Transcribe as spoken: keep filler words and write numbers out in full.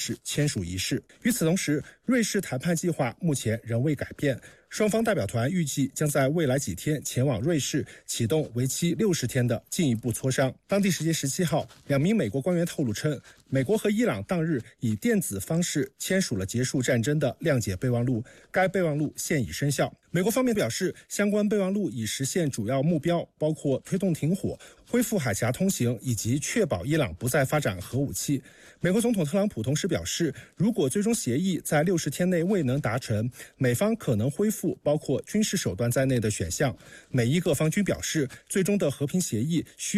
始签署仪式。与此同时，瑞士谈判计划目前仍未改变。双方代表团预计将在未来几天前往瑞士，启动为期六十天的进一步磋商。当地时间十七号，两名美国官员透露称，美国和伊朗当日以电子方式签署了结束战争的谅解备忘录，该备忘录现已生效。美国方面表示，相关备忘录已实现主要目标，包括推动停火、恢复海峡通行以及确保伊朗不再发展核武器。美国总统特朗普同时表示，如果最终协议在六十天内未能达成，美方可能恢复包括军事手段在内的选项。美伊各方均表示，最终的和平协议需